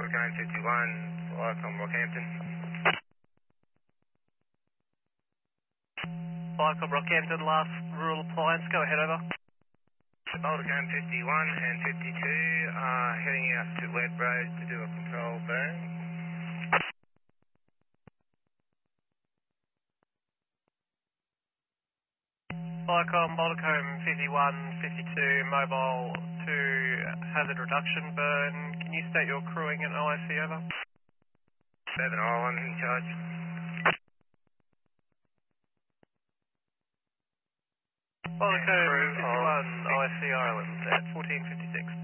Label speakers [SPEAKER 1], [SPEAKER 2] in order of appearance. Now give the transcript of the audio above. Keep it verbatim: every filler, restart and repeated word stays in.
[SPEAKER 1] Balticone fifty-one, Viacom Rockhampton.
[SPEAKER 2] Viacom Rockhampton, last rural appliance, go ahead, over.
[SPEAKER 1] Balticone fifty-one and fifty-two are heading out to Lead Road to do a control burn.
[SPEAKER 2] Viacom, Balticone fifty-one, fifty-two, mobile to hazard reduction burn. Can you state your crewing and O I C, over?
[SPEAKER 1] seven Island in charge.
[SPEAKER 2] Balticone fifty-one, O I C Ireland at fourteen fifty-six.